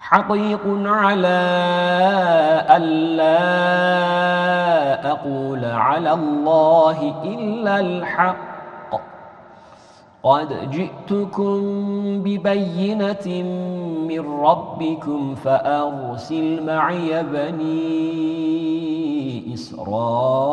حقيق على ألا أقول على الله إلا الحق قد جئتكم ببينة من ربكم فأرسل معي بني إسرائيل